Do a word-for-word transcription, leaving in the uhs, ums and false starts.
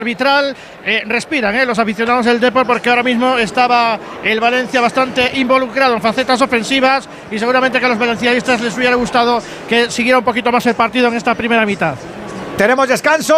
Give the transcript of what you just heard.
arbitral, eh, respiran eh, los aficionados del Depor, porque ahora mismo estaba el Valencia bastante involucrado en facetas ofensivas y seguramente que a los valencianistas les hubiera gustado que siguiera un poquito más el partido en esta primera mitad. Tenemos descanso.